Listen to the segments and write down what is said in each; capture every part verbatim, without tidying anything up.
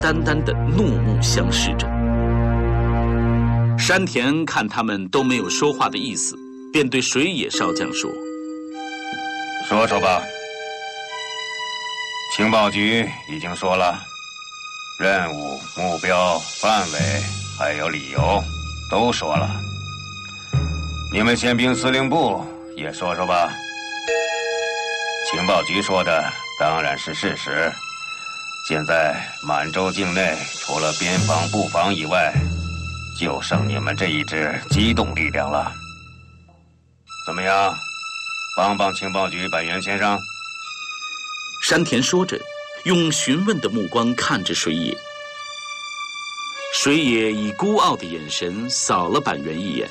单单的怒目相视着。山田看他们都没有说话的意思，便对水野少将说：“ 说说吧。情报局已经说了，任务、目标、范围还有理由都说了。你们宪兵司令部也说说吧。情报局说的当然是事实。现在满洲境内除了边防、布防以外，就剩你们这一支机动力量了。怎么样，帮帮情报局板垣先生？” 山田说着，用询问的目光看着水野。水野以孤傲的眼神扫了板垣一眼。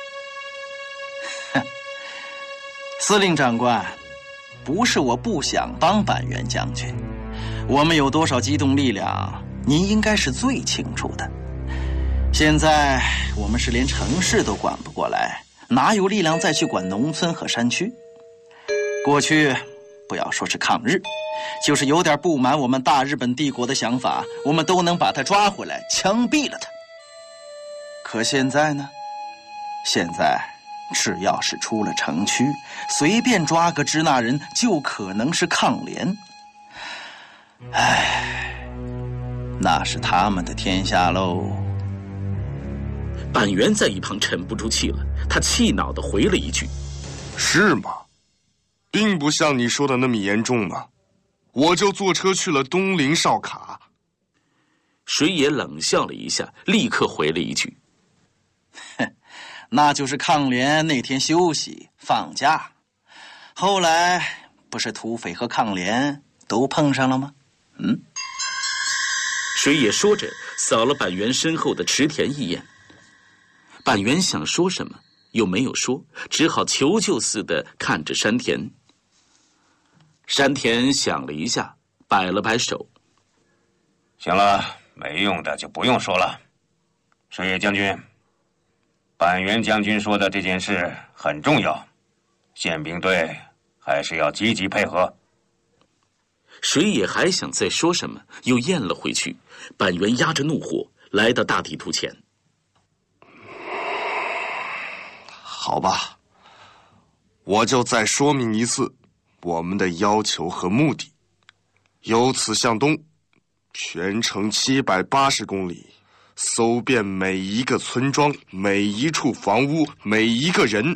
司令长官，不是我不想帮板垣将军，我们有多少机动力量，您应该是最清楚的。现在我们是连城市都管不过来，哪有力量再去管农村和山区？过去不要说是抗日，就是有点不满我们大日本帝国的想法，我们都能把他抓回来，枪毙了他。可现在呢？现在只要是出了城区，随便抓个支那人就可能是抗联。唉，那是他们的天下喽。 板垣在一旁沉不住气了，他气恼地回了一句：“ 是吗？并不像你说的那么严重嘛。我就坐车去了东陵哨卡。” 水野冷笑了一下，立刻回了一句：“ 哼，那就是抗联那天休息放假，后来不是土匪和抗联都碰上了吗？”嗯。 水野说着，扫了板垣身后的池田一眼。板垣想说什么，又没有说，只好求救似的看着山田。山田想了一下，摆了摆手：“ 行了，没用的就不用说了。水野将军，板垣将军说的这件事很重要，宪兵队还是要积极配合。” 水野还想再说什么，又咽了回去。板垣压着怒火来到大地图前。 好吧，我就再说明一次我们的要求和目的。由此向东，全程七百八十公里，搜遍每一个村庄、每一处房屋、每一个人。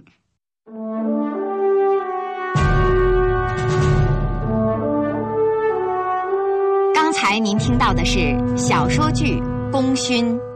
刚才您听到的是小说剧《功勋》。